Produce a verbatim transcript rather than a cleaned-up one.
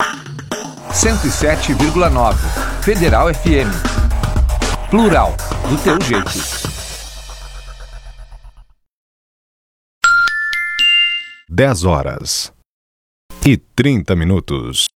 cento e sete vírgula nove Federal F M. Plural, do teu jeito. dez horas e trinta minutos.